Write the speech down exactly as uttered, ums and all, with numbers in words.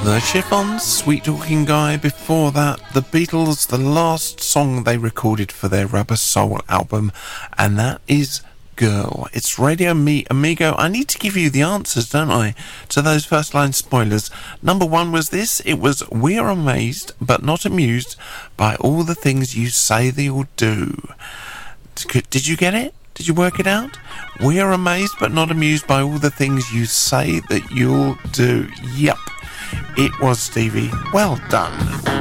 The Chiffons, Sweet Talking Guy. Before that, the Beatles, the last song they recorded for their Rubber Soul album, and that is Girl. It's Radio Me Amigo. I need to give you the answers, don't I, to those first line spoilers. Number one was this. It was, we're amazed but not amused by all the things you say that you'll do. Did you get it? Did you work it out? We are amazed but not amused by all the things you say that you'll do. Yep. It was, Stevie. Well done.